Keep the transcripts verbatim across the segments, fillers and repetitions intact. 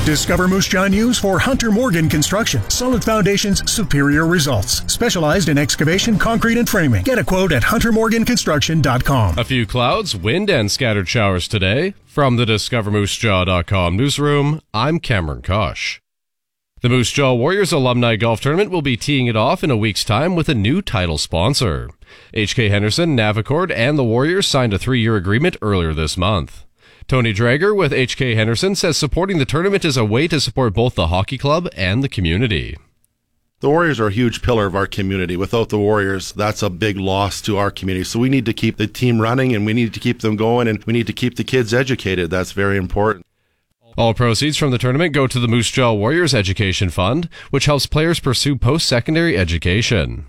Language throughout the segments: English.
Discover Moose Jaw News for Hunter Morgan Construction. Solid foundations, superior results. Specialized in excavation, concrete, and framing. Get a quote at hunter morgan construction dot com. A few clouds, wind, and scattered showers today. From the discover moose jaw dot com newsroom, I'm Cameron Kosh. The Moose Jaw Warriors Alumni Golf Tournament will be teeing it off in a week's time with a new title sponsor. H K Henderson, Navicord, and the Warriors signed a three-year agreement earlier this month. Tony Drager with H K Henderson says supporting the tournament is a way to support both the hockey club and the community. The Warriors are a huge pillar of our community. Without the Warriors, that's a big loss to our community. So we need to keep the team running, and we need to keep them going, and we need to keep the kids educated. That's very important. All proceeds from the tournament go to the Moose Jaw Warriors Education Fund, which helps players pursue post-secondary education.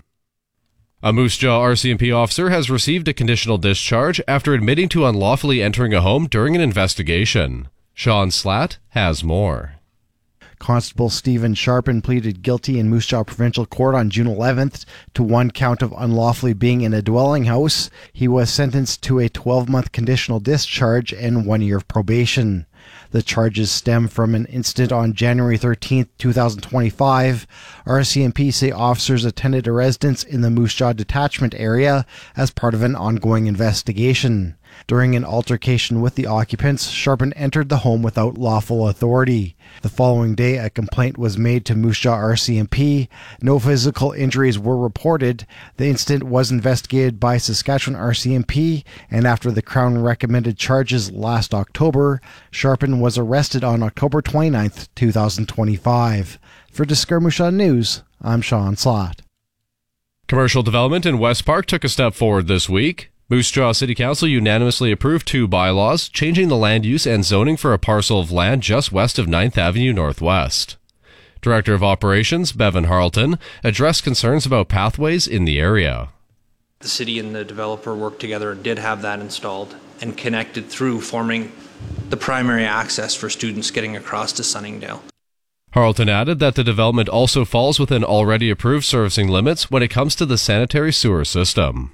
A Moose Jaw R C M P officer has received a conditional discharge after admitting to unlawfully entering a home during an investigation. Sean Slatt has more. Constable Stephen Sharpen pleaded guilty in Moose Jaw Provincial Court on June eleventh to one count of unlawfully being in a dwelling house. He was sentenced to a twelve-month conditional discharge and one year of probation. The charges stem from an incident on January thirteenth, twenty twenty-five. R C M P say officers attended a residence in the Moose Jaw detachment area as part of an ongoing investigation. During an altercation with the occupants, Sharpen entered the home without lawful authority. The following day, a complaint was made to Moose Jaw R C M P. No physical injuries were reported. The incident was investigated by Saskatchewan R C M P, and after the Crown recommended charges last October, Sharpen was arrested on October twenty-ninth, twenty twenty-five. For Discover Moose Jaw News, I'm Sean Slatt. Commercial development in West Park took a step forward this week. Moose Jaw City Council unanimously approved two bylaws, changing the land use and zoning for a parcel of land just west of ninth Avenue Northwest. Director of Operations, Bevan Harleton, addressed concerns about pathways in the area. The city and the developer worked together and did have that installed and connected through, forming the primary access for students getting across to Sunningdale. Harleton added that the development also falls within already approved servicing limits when it comes to the sanitary sewer system.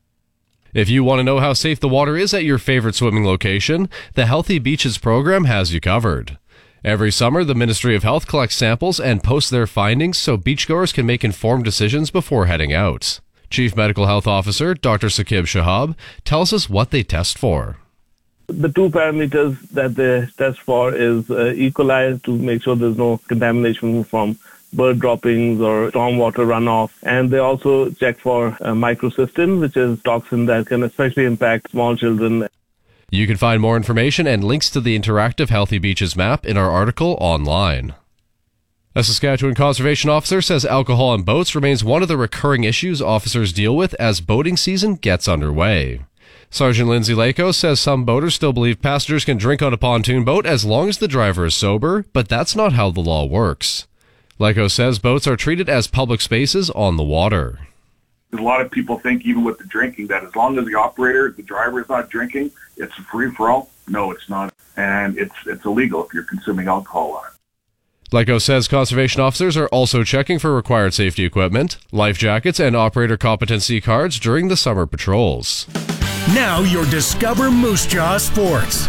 If you want to know how safe the water is at your favorite swimming location, the Healthy Beaches program has you covered. Every summer, the Ministry of Health collects samples and posts their findings so beachgoers can make informed decisions before heading out. Chief Medical Health Officer Doctor Saqib Shahab tells us what they test for. The two parameters that they test for is uh, E. coli to make sure there's no contamination from bird droppings or stormwater runoff. And they also check for uh, microcystin, which is toxin that can especially impact small children. You can find more information and links to the interactive Healthy Beaches map in our article online. A Saskatchewan conservation officer says alcohol on boats remains one of the recurring issues officers deal with as boating season gets underway. Sergeant Lindsay Lako says some boaters still believe passengers can drink on a pontoon boat as long as the driver is sober, but that's not how the law works. Lako says boats are treated as public spaces on the water. A lot of people think, even with the drinking, that as long as the operator, the driver is not drinking, it's a free-for-all. No, it's not. And it's it's illegal if you're consuming alcohol on it. Lako says conservation officers are also checking for required safety equipment, life jackets, and operator competency cards during the summer patrols. Now your Discover Moose Jaw Sports.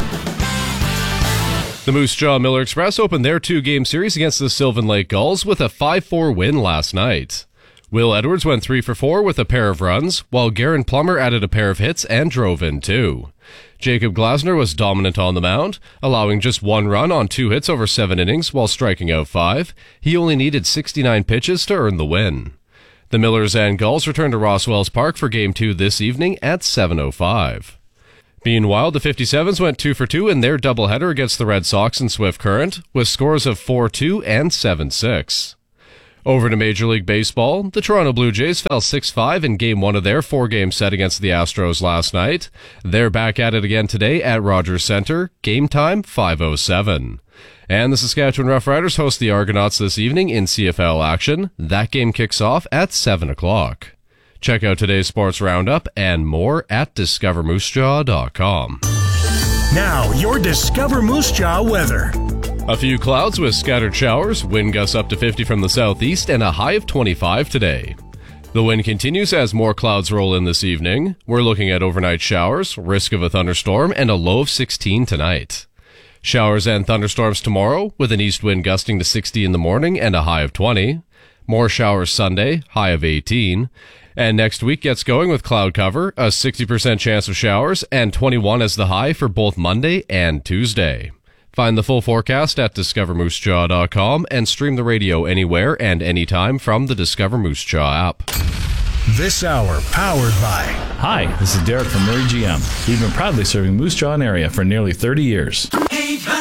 The Moose Jaw Miller Express opened their two-game series against the Sylvan Lake Gulls with a five four win last night. Will Edwards went three for four with a pair of runs, while Garen Plummer added a pair of hits and drove in two. Jacob Glasner was dominant on the mound, allowing just one run on two hits over seven innings while striking out five. He only needed sixty-nine pitches to earn the win. The Millers and Gulls return to Roswells Park for Game two this evening at seven oh five. Meanwhile, the fifty-sevens went two for two in their doubleheader against the Red Sox and Swift Current, with scores of four two and seven six. Over to Major League Baseball, the Toronto Blue Jays fell six five in Game one of their four-game set against the Astros last night. They're back at it again today at Rogers Centre, game time five oh seven. And the Saskatchewan Roughriders host the Argonauts this evening in C F L action. That game kicks off at seven o'clock. Check out today's sports roundup and more at discover moose jaw dot com. Now, your Discover Moose Jaw weather. A few clouds with scattered showers, wind gusts up to fifty from the southeast, and a high of twenty-five today. The wind continues as more clouds roll in this evening. We're looking at overnight showers, risk of a thunderstorm, and a low of sixteen tonight. Showers and thunderstorms tomorrow, with an east wind gusting to sixty in the morning and a high of twenty. More showers Sunday, high of eighteen. And next week gets going with cloud cover, a sixty percent chance of showers, and twenty-one as the high for both Monday and Tuesday. Find the full forecast at discover moose jaw dot com and stream the radio anywhere and anytime from the Discover Moose Jaw app. This hour powered by... Hi, this is Derek from Murray G M. We've been proudly serving Moose Jaw area for nearly thirty years.